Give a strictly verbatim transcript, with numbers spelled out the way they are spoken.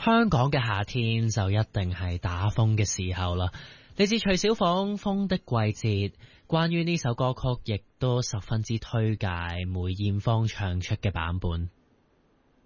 香港嘅夏天就一定係打風嘅時候啦。嚟自徐小鳳《風的季節》，關於呢首歌曲亦都十分之推介梅艷芳唱出嘅版本。